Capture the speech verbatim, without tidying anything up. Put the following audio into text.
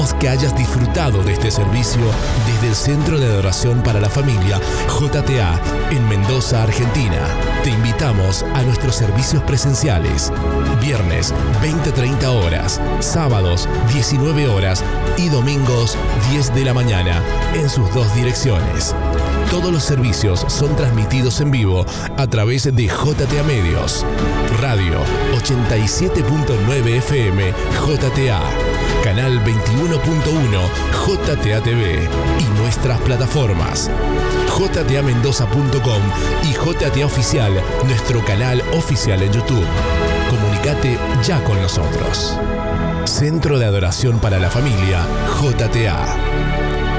que hayas disfrutado de este servicio desde el Centro de Adoración para la Familia J T A en Mendoza, Argentina. Te invitamos a nuestros servicios presenciales, viernes veinte a treinta horas, sábados diecinueve horas y domingos diez de la mañana en sus dos direcciones. Todos los servicios son transmitidos en vivo a través de J T A Medios, Radio ochenta y siete punto nueve F M J T A, Canal veintiuno punto uno J T A T V y nuestras plataformas J T A Mendoza punto com y J T A Oficial, nuestro canal oficial en YouTube. Comunicate ya con nosotros. Centro de Adoración para la Familia J T A.